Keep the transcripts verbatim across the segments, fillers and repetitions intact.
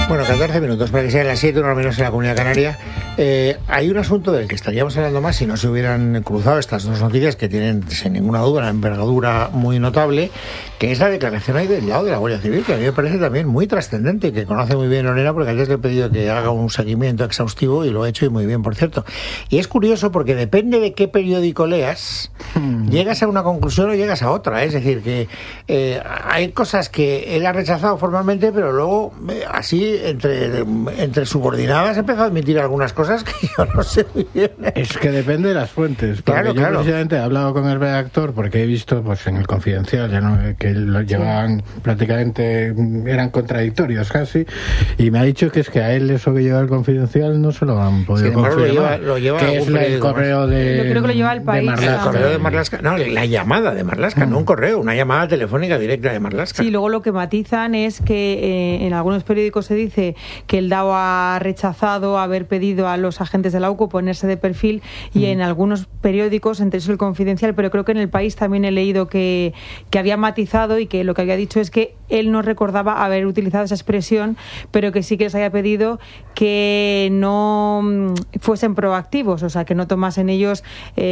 Bueno, catorce minutos para que sean las siete, una menos en la Comunidad Canaria. Eh, hay un asunto del que estaríamos hablando más si no se hubieran cruzado estas dos noticias que tienen, sin ninguna duda, una envergadura muy notable, que es la declaración ahí del lado de la Guardia Civil, que a mí me parece también muy trascendente y que conoce muy bien Lorena, porque antes le he pedido que haga un seguimiento exhaustivo y lo ha hecho y muy bien, por cierto. Y es curioso porque depende de qué periódico leas, llegas a una conclusión o llegas a otra. Es decir, que eh, hay cosas que él ha rechazado formalmente, pero luego eh, así entre, entre subordinadas ha empezado a admitir algunas cosas que yo no sé muy bien. Es que depende de las fuentes. Porque Claro, yo claro. precisamente he hablado con el redactor porque he visto pues en el Confidencial ya no, que lo llevaban sí. prácticamente, eran contradictorios casi, y me ha dicho que es que a él eso que lleva el Confidencial no se lo han podido Sin embargo, confirmar. Lo lleva, lo lleva que es la, el correo de... Yo creo que lo lleva el país. El correo de Marlaska. No, la llamada de Marlaska, mm. no un correo, una llamada telefónica directa de Marlaska. Sí, luego lo que matizan es que eh, en algunos periódicos se dice que el D A O ha rechazado haber pedido a los agentes de la U C O ponerse de perfil y mm. en algunos periódicos, entre eso el Confidencial, pero creo que en el País también he leído que, que había matizado y que lo que había dicho es que él no recordaba haber utilizado esa expresión, pero que sí que les había pedido que no fuesen proactivos, o sea, que no tomasen ellos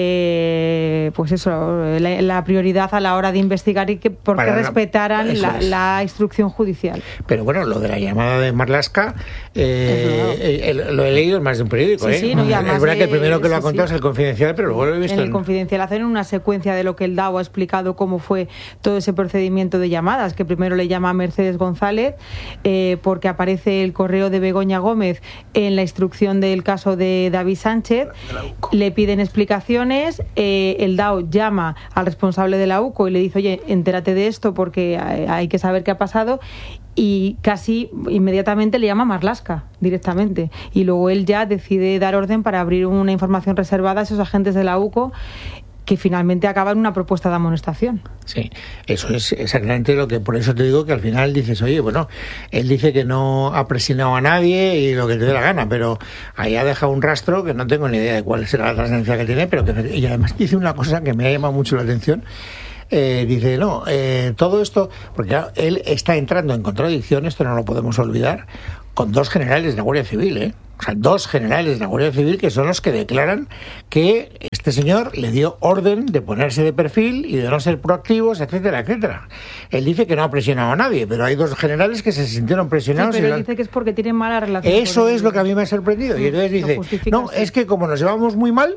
eh, pues eso, la, la prioridad a la hora de investigar y que porque Para, respetaran la, es. la instrucción judicial. Pero bueno, lo de la llamada de Marlaska eh, el, lo he leído en más de un periódico. Sí, ¿eh? sí, no, y es verdad de, que el primero que lo ha sí, contado sí. es el Confidencial, pero luego lo he visto en el en... Confidencial hacen una secuencia de lo que el D A O ha explicado cómo fue todo ese procedimiento de llamadas, que primero le llama a Mercedes González eh, porque aparece el correo de Begoña Gómez en la instrucción del caso de David Sánchez, le piden explicaciones, eh, el D A O llama al responsable de la U C O y le dice, oye, entérate de esto porque hay que saber qué ha pasado, y casi inmediatamente le llama a Marlaska directamente, y luego él ya decide dar orden para abrir una información reservada a esos agentes de la U C O, que finalmente acaba en una propuesta de amonestación. Sí, eso es exactamente lo que, por eso te digo que al final dices, oye, bueno, él dice que no ha presionado a nadie y lo que te dé la gana, pero ahí ha dejado un rastro que no tengo ni idea de cuál será la trascendencia que tiene, pero que, y además dice una cosa que me ha llamado mucho la atención. Eh, dice, no, eh, todo esto, porque claro, él está entrando en contradicción, esto no lo podemos olvidar, con dos generales de la Guardia Civil, ¿eh? O sea, dos generales de la Guardia Civil que son los que declaran que este señor le dio orden de ponerse de perfil y de no ser proactivos, etcétera, etcétera. Él dice que no ha presionado a nadie, pero hay dos generales que se sintieron presionados. Sí, pero y él dice que es porque tienen mala relación. Eso es lo que a mí me ha sorprendido. Y entonces dice, no, es que como nos llevamos muy mal,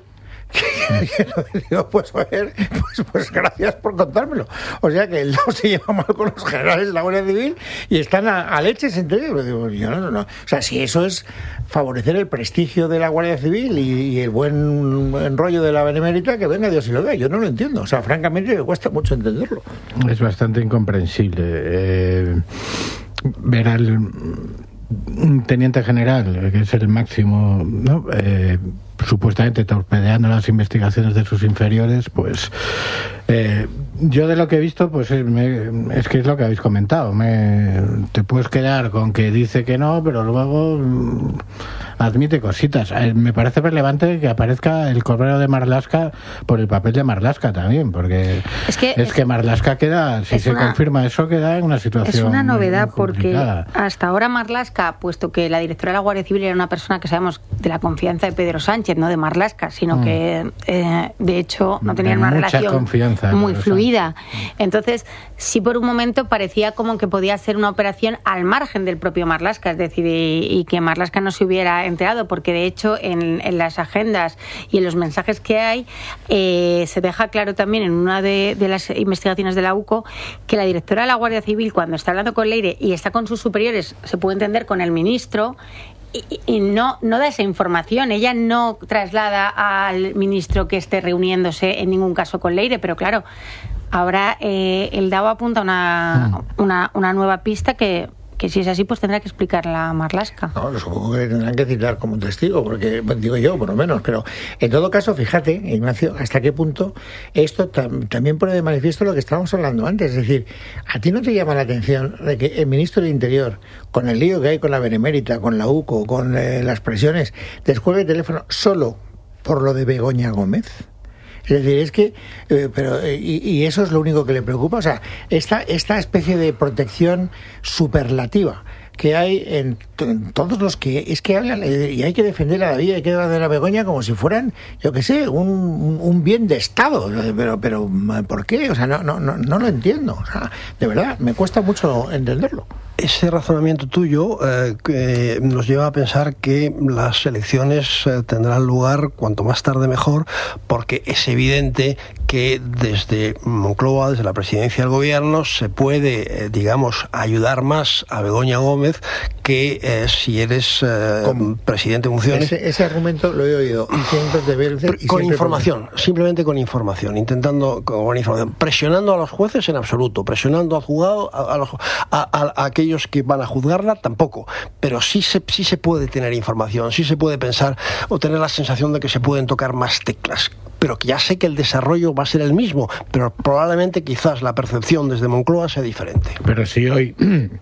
digo, pues, a ver, pues, pues gracias por contármelo. O sea que el D A O se lleva mal con los generales de la Guardia Civil y están a, a leches entre ellos. Digo, yo no, no, no. O sea, si eso es favorecer el prestigio de la Guardia Civil y, y el buen enrollo de la Benemérita, que venga Dios y lo vea. Yo no lo entiendo. O sea, francamente me cuesta mucho entenderlo. Es bastante incomprensible. Eh, ver al un teniente general, que es el máximo, ¿no? Eh, supuestamente torpedeando las investigaciones de sus inferiores, pues eh, yo de lo que he visto, pues es, me, es que es lo que habéis comentado. Me, te puedes quedar con que dice que no, pero luego mm, admite cositas. Eh, me parece relevante que aparezca el correo de Marlaska por el papel de Marlaska también, porque es que, es que Marlaska queda, si se una, confirma eso, queda en una situación. Es una novedad muy, muy porque hasta ahora Marlaska, puesto que la directora de la Guardia Civil era una persona que sabemos de la confianza de Pedro Sánchez, no de Marlaska, sino mm. que eh, de hecho no tenían una relación muy fluida. Entonces, sí, por un momento parecía como que podía ser una operación al margen del propio Marlaska, es decir, y, y que Marlaska no se hubiera enterado, porque de hecho en, en las agendas y en los mensajes que hay eh, se deja claro también en una de, de las investigaciones de la U C O que la directora de la Guardia Civil, cuando está hablando con Leire y está con sus superiores, se puede entender con el ministro, Y, y no, no da esa información. Ella no traslada al ministro que esté reuniéndose en ningún caso con Leire, pero claro, ahora eh, el D A O apunta una, mm. una, una nueva pista que, que si es así, pues tendrá que explicarla a Marlaska. No, supongo que tendrán que citar como testigo, porque digo yo, por lo menos, pero en todo caso, fíjate, Ignacio, hasta qué punto esto tam- también pone de manifiesto lo que estábamos hablando antes, es decir, ¿a ti no te llama la atención de que el ministro del Interior, con el lío que hay con la Benemérita, con la U C O, con eh, las presiones, descuelgue el teléfono solo por lo de Begoña Gómez? Es decir, es que, eh, pero y, y eso es lo único que le preocupa, o sea, esta, esta especie de protección superlativa que hay en, en todos los que es que hablan, y hay que defender a David, hay que defender a Begoña como si fueran, yo qué sé, un, un bien de Estado, pero pero ¿por qué? O sea, no no no, no lo entiendo, o sea, de verdad, me cuesta mucho entenderlo. Ese razonamiento tuyo eh, que nos lleva a pensar que las elecciones eh, tendrán lugar cuanto más tarde mejor, porque es evidente que desde Moncloa, desde la presidencia del gobierno, se puede, eh, digamos, ayudar más a Begoña Gómez que eh, si eres eh, presidente de funciones. Ese, ese argumento lo he oído cientos de veces. Y con información, con... simplemente con información, intentando con información, presionando a los jueces en absoluto, presionando al juzgado, a, a, los, a, a, a aquellos que van a juzgarla tampoco, pero sí se, sí se puede tener información, sí se puede pensar o tener la sensación de que se pueden tocar más teclas, pero que ya sé que el desarrollo va a ser el mismo, pero probablemente quizás la percepción desde Moncloa sea diferente. Pero si hoy,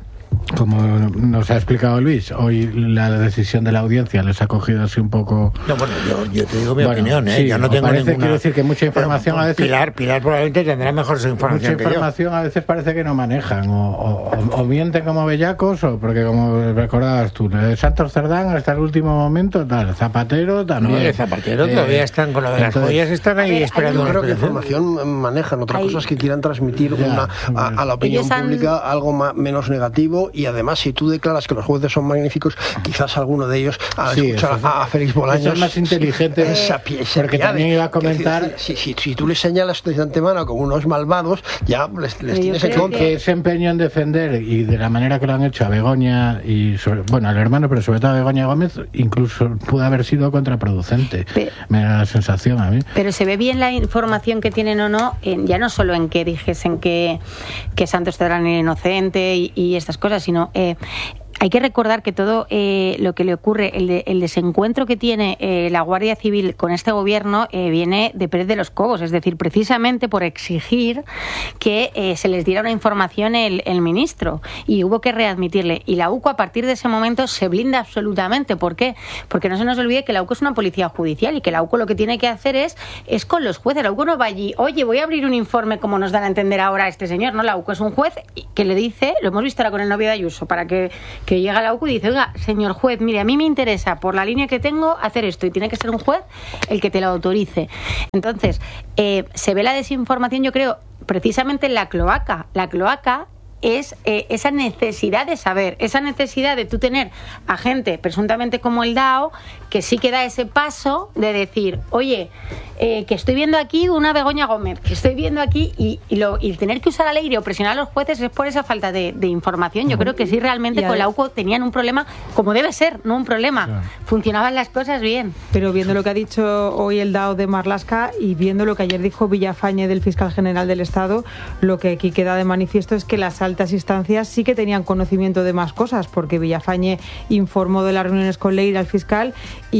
como nos ha explicado Luis, hoy la decisión de la audiencia les ha cogido así un poco... No, bueno, yo, yo te digo mi bueno, opinión, ¿eh? Sí, yo no tengo parece, ninguna... Quiero decir que mucha información pero, a veces... Pilar, Pilar probablemente tendrá mejor información Mucha información que yo. a veces parece que no manejan, o, o, o mienten como bellacos, o porque como recordabas tú, Santos Cerdán hasta el último momento, tal, Zapatero también. No, el Zapatero eh, todavía están con lo de las entonces, joyas, están ahí ver, esperando. Yo creo que información manejan, otra cosa es que quieran transmitir ya, una, a, a la opinión pública han... algo más, menos negativo, y además si tú declaras que los jueces son magníficos, quizás alguno de ellos al sí, escuchar a, a Félix Bolaños es más inteligente, sí, esa, esa porque también iba a comentar decir, si, si, si tú les señalas de antemano como unos malvados, ya les, les tienes en contra. Que ese empeño en defender, y de la manera que lo han hecho a Begoña y sobre, bueno, al hermano, pero sobre todo a Begoña Gómez, incluso pudo haber sido contraproducente, pero, me da la sensación a mí. Pero se ve bien la información que tienen o no, en, ya no solo en que dijesen que, que Santos Cerdán era inocente y, y estas cosas, sino eh, hay que recordar que todo eh, lo que le ocurre, el, de, el desencuentro que tiene eh, la Guardia Civil con este gobierno eh, viene de Pérez de los Cobos, es decir, precisamente por exigir que eh, se les diera una información el, el ministro, y hubo que readmitirle. Y la U C O a partir de ese momento se blinda absolutamente. ¿Por qué? Porque no se nos olvide que la U C O es una policía judicial y que la U C O lo que tiene que hacer es, es con los jueces. La U C O no va allí, oye, voy a abrir un informe como nos dan a entender ahora a este señor. No, la U C O es un juez que le dice, lo hemos visto ahora con el novio de Ayuso, para que que llega la U C O y dice, oiga, señor juez, mire, a mí me interesa por la línea que tengo hacer esto, y tiene que ser un juez el que te lo autorice. Entonces, eh, se ve la desinformación, yo creo, precisamente en la cloaca. La cloaca es eh, esa necesidad de saber, esa necesidad de tú tener a gente presuntamente como el D A O, que sí que da ese paso de decir, oye, eh, que estoy viendo aquí una Begoña Gómez, que estoy viendo aquí, y, y, lo, y tener que usar la ley o presionar a los jueces es por esa falta de, de información. Yo creo que sí, realmente con la U C O tenían un problema, como debe ser, no un problema. Claro. Funcionaban las cosas bien. Pero viendo lo que ha dicho hoy el D A O de Marlaska y viendo lo que ayer dijo Villafañe del fiscal general del Estado, lo que aquí queda de manifiesto es que las altas instancias sí que tenían conocimiento de más cosas, porque Villafañe informó de las reuniones con Leire al fiscal,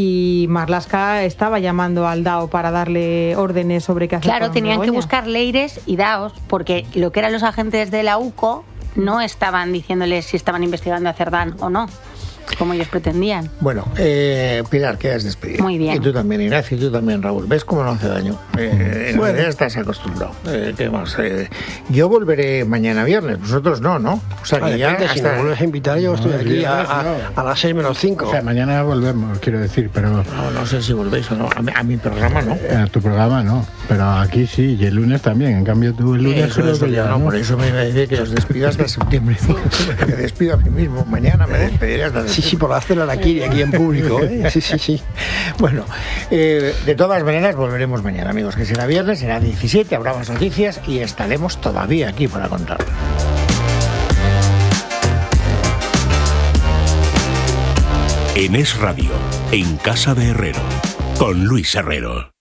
y Marlaska estaba llamando al D A O para darle órdenes sobre qué hacer. Claro, tenían Begoña que buscar Leires y D A Os, porque lo que eran los agentes de la U C O no estaban diciéndoles si estaban investigando a Cerdán o no, como ellos pretendían. Bueno, eh, Pilar, quedas despedida. Muy bien. Y tú también, Ignacio, y tú también, Raúl. ¿Ves cómo no hace daño? Eh, bueno, ya estás acostumbrado. Eh, ¿qué más? Eh, yo volveré mañana viernes, vosotros no, ¿no? O sea, que ya hasta... si me vuelves a invitar, yo estoy no, aquí a, a, no. a las seis menos cinco. O sea, mañana volvemos, quiero decir, pero... No, no sé si volvéis o no. A mi, a mi programa no. A tu programa no, pero aquí sí, y el lunes también. En cambio, tú el lunes... Eso, eso ya, no, ¿no? Por eso me dice que os despido hasta septiembre. Me despido a mí mismo. Mañana me despediré hasta septiembre. Sí, sí, por hacer la aquí, aquí en público, ¿eh? Sí, sí, sí. Bueno, eh, de todas maneras volveremos mañana, amigos, que será viernes, será diecisiete, habrá más noticias y estaremos todavía aquí para contarlo. En Es Radio, en Casa de Herrero, con Luis Herrero.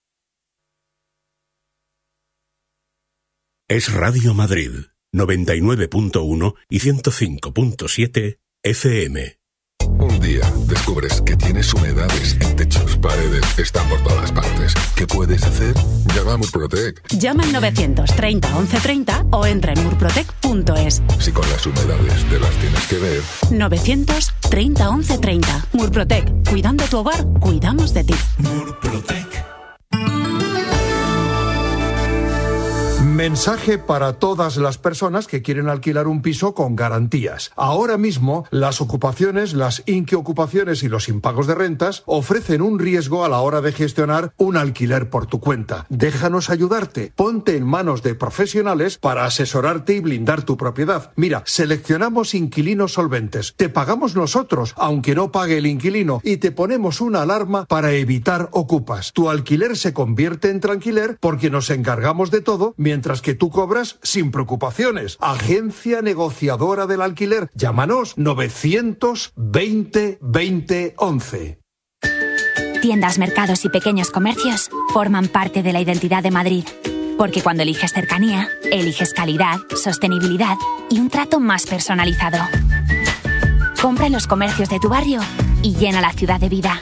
Es Radio Madrid, noventa y nueve punto uno y ciento cinco punto siete F M. Un día descubres que tienes humedades en techos, paredes, están por todas partes. ¿Qué puedes hacer? Llama a Murprotec. Llama al novecientos treinta once treinta o entra en murprotec punto es. Si con las humedades te las tienes que ver. novecientos treinta once treinta. Murprotec. Cuidando tu hogar, cuidamos de ti. Murprotec. Mensaje para todas las personas que quieren alquilar un piso con garantías. Ahora mismo, las ocupaciones, las inquiocupaciones y los impagos de rentas ofrecen un riesgo a la hora de gestionar un alquiler por tu cuenta. Déjanos ayudarte. Ponte en manos de profesionales para asesorarte y blindar tu propiedad. Mira, seleccionamos inquilinos solventes. Te pagamos nosotros, aunque no pague el inquilino, y te ponemos una alarma para evitar ocupas. Tu alquiler se convierte en tranquiler porque nos encargamos de todo, mientras que tú cobras sin preocupaciones. Agencia negociadora del alquiler. Llámanos novecientos veinte veinte once. Tiendas, mercados y pequeños comercios forman parte de la identidad de Madrid. Porque cuando eliges cercanía, eliges calidad, sostenibilidad y un trato más personalizado. Compra en los comercios de tu barrio y llena la ciudad de vida.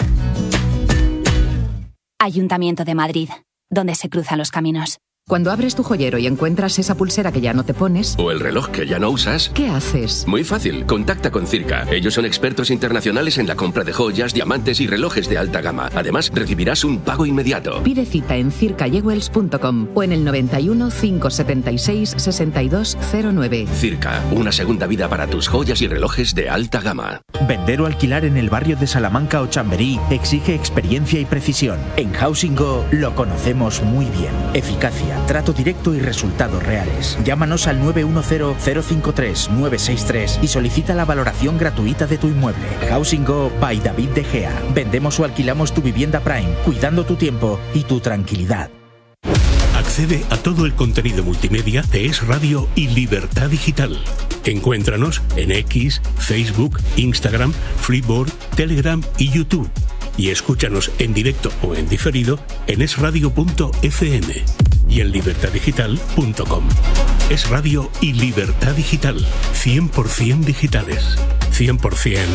Ayuntamiento de Madrid, donde se cruzan los caminos. Cuando abres tu joyero y encuentras esa pulsera que ya no te pones... O el reloj que ya no usas... ¿Qué haces? Muy fácil, contacta con Circa. Ellos son expertos internacionales en la compra de joyas, diamantes y relojes de alta gama. Además, recibirás un pago inmediato. Pide cita en circa jewels punto com o en el noventa y uno, cinco setenta y seis, sesenta y dos cero nueve. Circa, una segunda vida para tus joyas y relojes de alta gama. Vender o alquilar en el barrio de Salamanca o Chamberí exige experiencia y precisión. En Housing Go lo conocemos muy bien. Eficacia, trato directo y resultados reales. Llámanos al nueve uno cero, cero cinco tres, nueve seis tres y solicita la valoración gratuita de tu inmueble. Housing Go by David De Gea. Vendemos o alquilamos tu vivienda Prime, cuidando tu tiempo y tu tranquilidad. Accede a todo el contenido multimedia de Es Radio y Libertad Digital. Encuéntranos en X, Facebook, Instagram, Freeboard, Telegram y YouTube. Y escúchanos en directo o en diferido en es radio punto efe eme y en libertad digital punto com. Es Radio y Libertad Digital. cien por ciento digitales. cien por ciento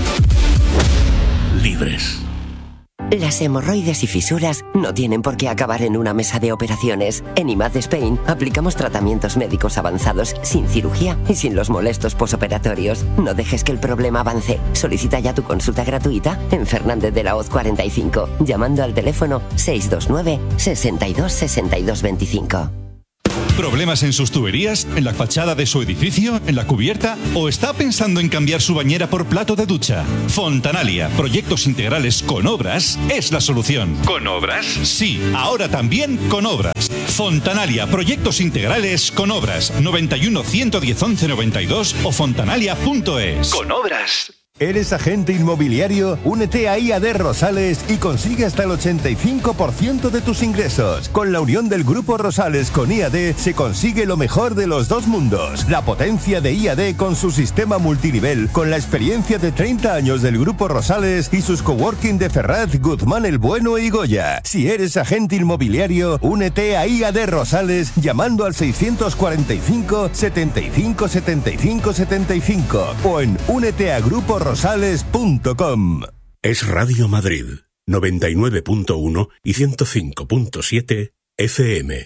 libres. Las hemorroides y fisuras no tienen por qué acabar en una mesa de operaciones. En I M A D Spain aplicamos tratamientos médicos avanzados sin cirugía y sin los molestos posoperatorios. No dejes que el problema avance. Solicita ya tu consulta gratuita en Fernández de la Hoz cuarenta y cinco, llamando al teléfono seis dos nueve, sesenta y dos, sesenta y dos veinticinco. ¿Problemas en sus tuberías? ¿En la fachada de su edificio? ¿En la cubierta? ¿O está pensando en cambiar su bañera por plato de ducha? Fontanalia, proyectos integrales con obras, es la solución. ¿Con obras? Sí, ahora también con obras. Fontanalia, proyectos integrales con obras. noventa y uno, ciento diez, once noventa y dos o fontanalia punto es. Con obras. ¿Eres agente inmobiliario? Únete a I A D Rosales y consigue hasta el ochenta y cinco por ciento de tus ingresos. Con la unión del Grupo Rosales con I A D se consigue lo mejor de los dos mundos. La potencia de I A D con su sistema multinivel, con la experiencia de treinta años del Grupo Rosales y sus coworking de Ferraz, Guzmán el Bueno y Goya. Si eres agente inmobiliario, únete a I A D Rosales llamando al seiscientos cuarenta y cinco, setenta y cinco, setenta y cinco, setenta y cinco o en únete a grupo rosales punto com. Es Radio Madrid, noventa y nueve punto uno y ciento cinco punto siete efe eme.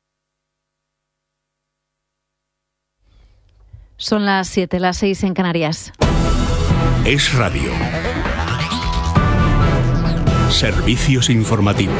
Son las siete, las seis en Canarias. Es Radio. Servicios informativos.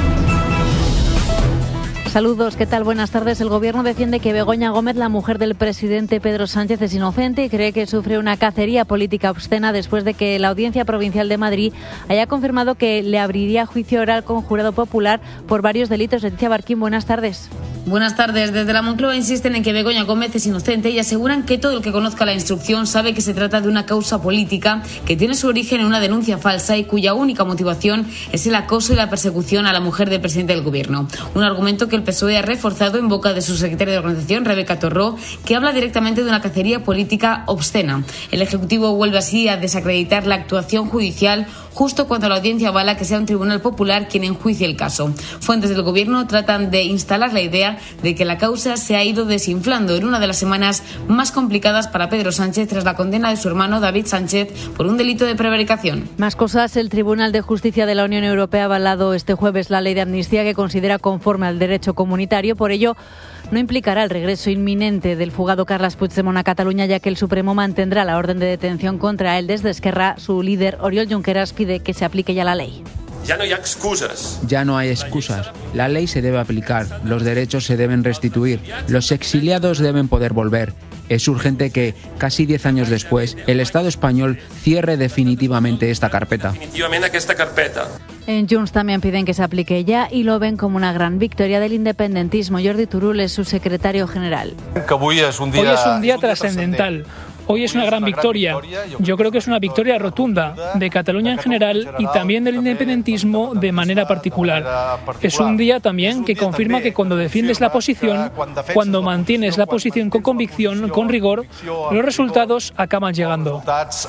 Saludos, ¿qué tal? Buenas tardes. El Gobierno defiende que Begoña Gómez, la mujer del presidente Pedro Sánchez, es inocente y cree que sufre una cacería política obscena después de que la Audiencia Provincial de Madrid haya confirmado que le abriría juicio oral con jurado popular por varios delitos. Leticia Barquín, buenas tardes. Buenas tardes. Desde la Moncloa insisten en que Begoña Gómez es inocente y aseguran que todo el que conozca la instrucción sabe que se trata de una causa política que tiene su origen en una denuncia falsa y cuya única motivación es el acoso y la persecución a la mujer del presidente del Gobierno. Un argumento que el P S O E ha reforzado en boca de su secretaria de organización, Rebeca Torró, que habla directamente de una cacería política obscena. El Ejecutivo vuelve así a desacreditar la actuación judicial justo cuando la audiencia avala que sea un tribunal popular quien enjuicie el caso. Fuentes del Gobierno tratan de instalar la idea de que la causa se ha ido desinflando en una de las semanas más complicadas para Pedro Sánchez tras la condena de su hermano David Sánchez por un delito de prevaricación. Más cosas. El Tribunal de Justicia de la Unión Europea ha avalado este jueves la ley de amnistía que considera conforme al derecho comunitario. Por ello, no implicará el regreso inminente del fugado Carles Puigdemont a Cataluña, ya que el Supremo mantendrá la orden de detención contra él. Desde Esquerra, su líder, Oriol Junqueras, pide que se aplique ya la ley. Ya no hay excusas. Ya no hay excusas. La ley se debe aplicar, los derechos se deben restituir, los exiliados deben poder volver. Es urgente que, casi diez años después, el Estado español cierre definitivamente esta carpeta. Definitivamente esta carpeta. En Junts también piden que se aplique ya y lo ven como una gran victoria del independentismo. Jordi Turull es su secretario general. Hoy es un día, Hoy es un día trascendental. Hoy es una gran victoria. Yo creo que es una victoria rotunda de Cataluña en general y también del independentismo de manera particular. Es un día también que confirma que cuando defiendes la posición, cuando mantienes la posición con convicción, con rigor, los resultados acaban llegando.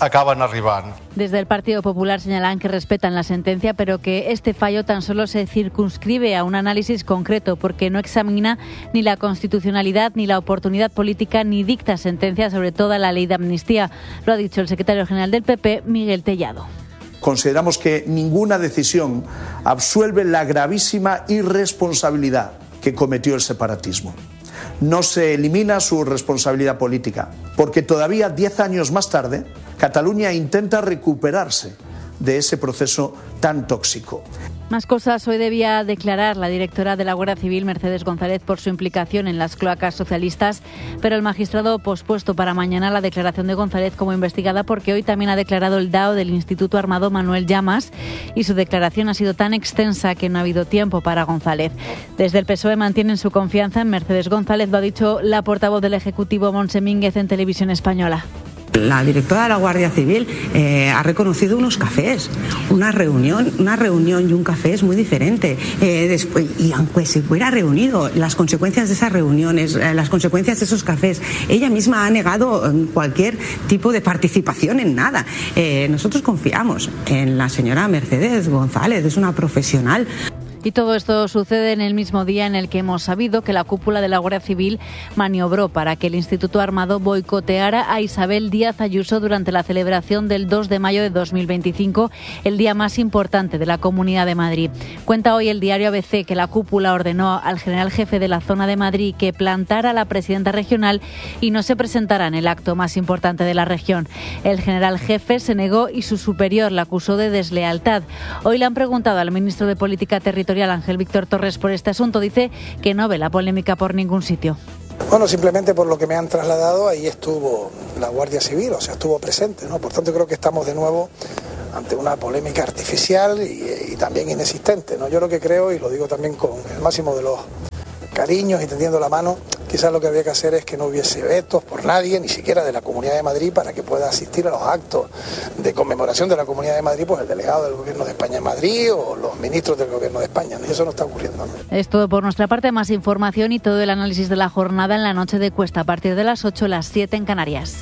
Desde el Partido Popular señalan que respetan la sentencia, pero que este fallo tan solo se circunscribe a un análisis concreto porque no examina ni la constitucionalidad ni la oportunidad política ni dicta sentencia sobre toda la ley de amnistía. Lo ha dicho el secretario general del P P, Miguel Tellado. Consideramos que ninguna decisión absuelve la gravísima irresponsabilidad que cometió el separatismo. No se elimina su responsabilidad política, porque todavía diez años más tarde, Cataluña intenta recuperarse de ese proceso tan tóxico. Más cosas. Hoy debía declarar la directora de la Guardia Civil, Mercedes González, por su implicación en las cloacas socialistas, pero el magistrado ha pospuesto para mañana la declaración de González como investigada porque hoy también ha declarado el D A O del Instituto Armado, Manuel Llamas, y su declaración ha sido tan extensa que no ha habido tiempo para González. Desde el P S O E mantienen su confianza en Mercedes González, lo ha dicho la portavoz del Ejecutivo, Montse Mínguez, en Televisión Española. La directora de la Guardia Civil eh, ha reconocido unos cafés, una reunión, una reunión y un café es muy diferente. Eh, después, y aunque se hubiera reunido, las consecuencias de esas reuniones, eh, las consecuencias de esos cafés, ella misma ha negado cualquier tipo de participación en nada. Eh, nosotros confiamos en la señora Mercedes González, es una profesional. Y todo esto sucede en el mismo día en el que hemos sabido que la cúpula de la Guardia Civil maniobró para que el Instituto Armado boicoteara a Isabel Díaz Ayuso durante la celebración del dos de mayo de dos mil veinticinco, el día más importante de la Comunidad de Madrid. Cuenta hoy el diario A B C que la cúpula ordenó al general jefe de la zona de Madrid que plantara a la presidenta regional y no se presentara en el acto más importante de la región. El general jefe se negó y su superior la acusó de deslealtad. Hoy le han preguntado al ministro de Política Territorial, Ángel Víctor Torres, por este asunto. Dice que no ve la polémica por ningún sitio. Bueno, simplemente por lo que me han trasladado, ahí estuvo la Guardia Civil, o sea, estuvo presente, ¿no? Por tanto, creo que estamos de nuevo ante una polémica artificial y, y también inexistente, ¿no? Yo lo que creo, y lo digo también con el máximo de los cariños y tendiendo la mano, quizás lo que había que hacer es que no hubiese vetos por nadie, ni siquiera de la Comunidad de Madrid, para que pueda asistir a los actos de conmemoración de la Comunidad de Madrid, pues el delegado del Gobierno de España en Madrid o los ministros del Gobierno de España, ¿no? Y eso no está ocurriendo, ¿no? Es todo por nuestra parte. Más información y todo el análisis de la jornada en la noche de Cuesta a partir de las ocho, las siete en Canarias.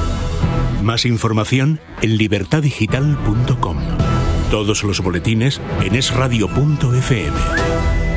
Más información en libertad digital punto com. Todos los boletines en es radio punto efe eme.